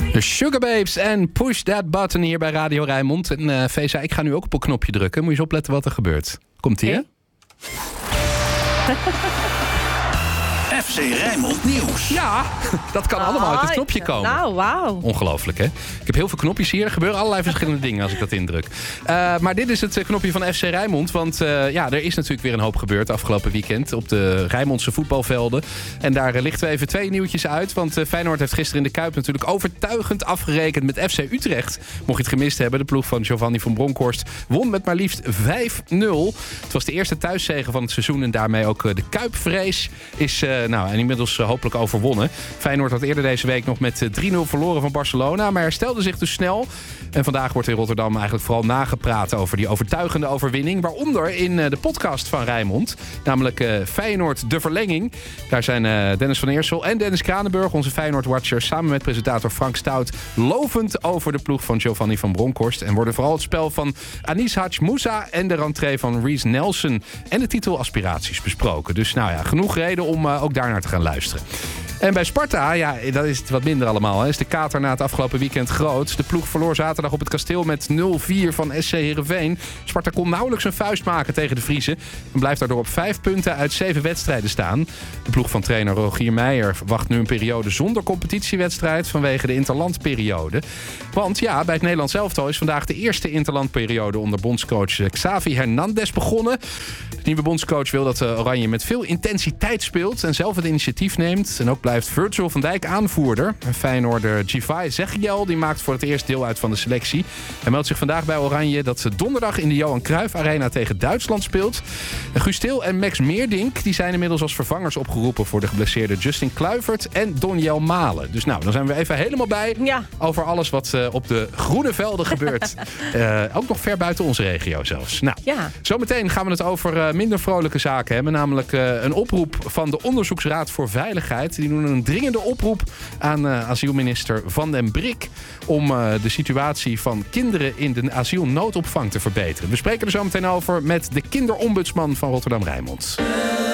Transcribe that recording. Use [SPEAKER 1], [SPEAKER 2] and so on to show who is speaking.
[SPEAKER 1] De Sugababes en Push That Button hier bij Radio Rijnmond. En Vesa, ik ga nu ook op een knopje drukken. Moet je eens opletten wat er gebeurt. Komt-ie, hè?
[SPEAKER 2] FC Rijnmond Nieuws.
[SPEAKER 1] Ja, dat kan allemaal uit het knopje komen.
[SPEAKER 3] Nou, wauw.
[SPEAKER 1] Ongelooflijk, hè? Ik heb heel veel knopjes hier. Er gebeuren allerlei verschillende dingen als ik dat indruk. Maar dit is het knopje van FC Rijnmond. Want er is natuurlijk weer een hoop gebeurd afgelopen weekend op de Rijnmondse voetbalvelden. En daar lichten we even 2 nieuwtjes uit. Want Feyenoord heeft gisteren in de Kuip natuurlijk overtuigend afgerekend met FC Utrecht. Mocht je het gemist hebben, de ploeg van Giovanni van Bronckhorst won met maar liefst 5-0. Het was de eerste thuiszege van het seizoen en daarmee ook de Kuipvrees is en inmiddels hopelijk overwonnen. Feyenoord had eerder deze week nog met 3-0 verloren van Barcelona, maar herstelde zich dus snel. En vandaag wordt in Rotterdam eigenlijk vooral nagepraat over die overtuigende overwinning. Waaronder in de podcast van Rijnmond, namelijk Feyenoord de Verlenging. Daar zijn Dennis van Eersel en Dennis Kranenburg, onze Feyenoord-watchers, samen met presentator Frank Stout lovend over de ploeg van Giovanni van Bronckhorst. En worden vooral het spel van Anis Hadj Moussa en de rentree van Reece Nelson en de titelaspiraties besproken. Dus genoeg reden om ook daarnaar te gaan luisteren. En bij Sparta, dat is het wat minder allemaal. Is de kater na het afgelopen weekend groot. De ploeg verloor zaterdag op het Kasteel met 0-4 van SC Heerenveen. Sparta kon nauwelijks een vuist maken tegen de Vriezen. En blijft daardoor op 5 punten uit 7 wedstrijden staan. De ploeg van trainer Rogier Meijer wacht nu een periode zonder competitiewedstrijd vanwege de interlandperiode. Want bij het Nederlands elftal is vandaag de eerste interlandperiode onder bondscoach Xavi Hernandez begonnen. De nieuwe bondscoach wil dat Oranje met veel intensiteit speelt en zelf het initiatief neemt. En ook blijft Virgil van Dijk aanvoerder. Feyenoorder Givay Zeghiel die maakt voor het eerst deel uit van de selectie. Hij meldt zich vandaag bij Oranje dat ze donderdag in de Johan Cruijff Arena tegen Duitsland speelt. En Guus Til en Max Meerdink die zijn inmiddels als vervangers opgeroepen voor de geblesseerde Justin Kluivert en Donjel Malen. Dus dan zijn we even helemaal bij over alles wat op de groene velden gebeurt. Ook nog ver buiten onze regio zelfs. Zometeen gaan we het over minder vrolijke zaken hebben. Namelijk een oproep van de Onderzoeksraad voor Veiligheid. Die doen een dringende oproep aan asielminister Van den Brik om de situatie van kinderen in de asielnoodopvang te verbeteren. We spreken er zo meteen over met de kinderombudsman van Rotterdam Rijnmond.